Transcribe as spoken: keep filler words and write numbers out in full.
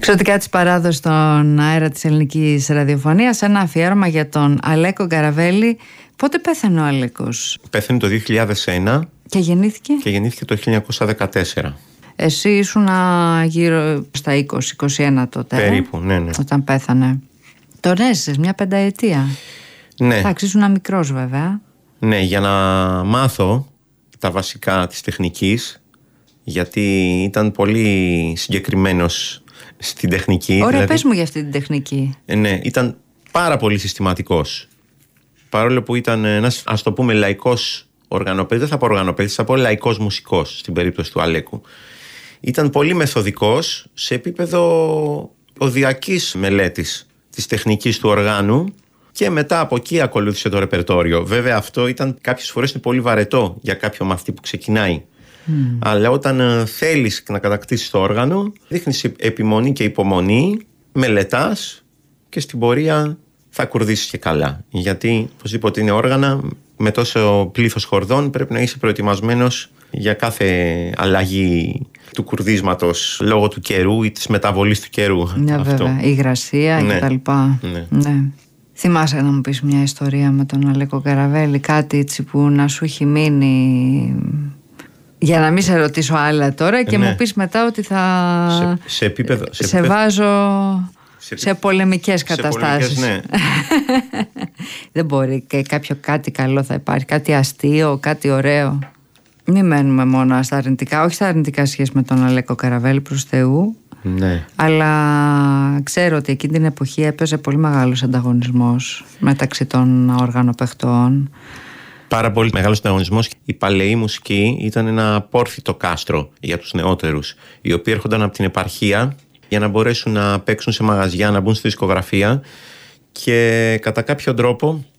Ξωτικά της παράδοσης στον αέρα της ελληνικής ραδιοφωνίας, ένα αφιέρωμα για τον Αλέκο Γκαραβέλη. Πότε πέθανε ο Αλέκος? Πέθανε το δύο χιλιάδες ένα και γεννήθηκε? Και γεννήθηκε το χίλια εννιακόσια δεκατέσσερα. Εσύ ήσουν γύρω στα είκοσι είκοσι ένα τότε. Περίπου, ναι, ναι. Όταν πέθανε. Τον έζησες μια πενταετία. Ναι. Εντάξει, ήσουν μικρός βέβαια. Ναι, για να μάθω τα βασικά της τεχνικής, γιατί ήταν πολύ συγκεκριμένος στην τεχνική. Ωραία, δηλαδή, πες μου για αυτή την τεχνική. ε, Ναι, ήταν πάρα πολύ συστηματικός. Παρόλο που ήταν ένας, ας το πούμε, λαϊκός οργανοπαίκτης, δεν θα πω οργανοπαίκτης, θα πω λαϊκός μουσικός στην περίπτωση του Αλέκου. Ήταν πολύ μεθοδικός σε επίπεδο οδιακής μελέτης της τεχνικής του οργάνου και μετά από εκεί ακολούθησε το ρεπερτόριο. Βέβαια αυτό ήταν κάποιες φορές είναι πολύ βαρετό για κάποιο μαθητή που ξεκινάει. Mm. Αλλά όταν θέλεις να κατακτήσεις το όργανο, δείχνεις επιμονή και υπομονή, μελετάς και στην πορεία θα κουρδίσεις και καλά. Γιατί οπωσδήποτε είναι όργανα με τόσο πλήθος χορδών, πρέπει να είσαι προετοιμασμένος για κάθε αλλαγή του κουρδίσματος λόγω του καιρού ή της μεταβολής του καιρού. Ναι, αυτό. Βέβαια, η υγρασία ναι. κτλ. Ναι. Ναι. Θυμάσαι να μου πεις μια ιστορία με τον Αλέκο Γκαραβέλη, κάτι έτσι που να σου έχει μείνει, για να μην σε ρωτήσω άλλα τώρα και ναι. μου πεις μετά ότι θα σε, σε, επίπεδο, σε, σε επίπεδο... βάζω σε, σε πολεμικές καταστάσεις. Σε πολεμικές, ναι. Δεν μπορεί και κάποιο κάτι καλό θα υπάρχει, κάτι αστείο, κάτι ωραίο. Μην μένουμε μόνο στα αρνητικά, όχι στα αρνητικά σχέση με τον Αλέκο Γκαραβέλη, προς Θεού. Ναι. Αλλά ξέρω ότι εκείνη την εποχή έπαιζε πολύ μεγάλος ανταγωνισμός μεταξύ των οργανοπαιχτών. Πάρα πολύ μεγάλος ανταγωνισμός. Η παλαιή μουσική ήταν ένα απόρθητο κάστρο για τους νεότερους, οι οποίοι έρχονταν από την επαρχία για να μπορέσουν να παίξουν σε μαγαζιά, να μπουν στη δισκογραφία και κατά κάποιο τρόπο